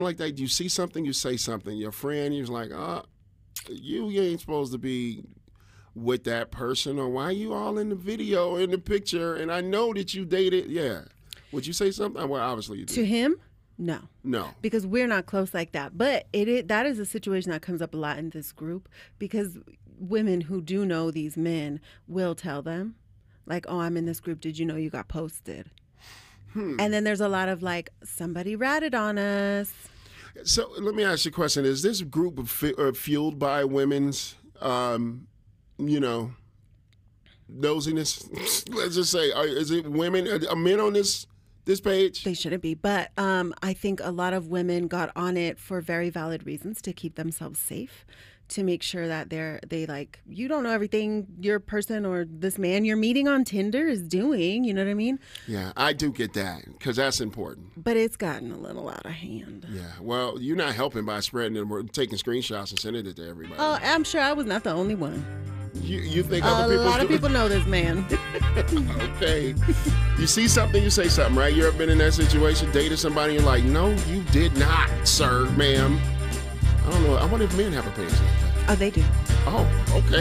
like that, you see something, you say something. Your friend, you're like, you ain't supposed to be with that person, or why you all in the video, in the picture, and I know that you dated. Yeah. Would you say something? Well, obviously you did. To him? No. No. Because we're not close like that. But that is a situation that comes up a lot in this group, because women who do know these men will tell them, like, oh, I'm in this group. Did you know you got posted? And then there's a lot of like, somebody ratted on us. So let me ask you a question. Is this group fueled by women's, nosiness? Let's just say, is it women, are men on this page? They shouldn't be. But I think a lot of women got on it for very valid reasons, to keep themselves safe, to make sure that they you don't know everything your person or this man you're meeting on Tinder is doing. You know what I mean? Yeah, I do get that, because that's important. But it's gotten a little out of hand. Yeah, well, you're not helping by spreading it or taking screenshots and sending it to everybody. Oh, I'm sure I was not the only one. You think other people? A lot of people know this man. Okay. You see something, you say something, right? You ever been in that situation, dated somebody, and you're like, no, you did not, sir, ma'am. I don't know. I wonder if men have opinions like that. Oh, they do. Oh, okay.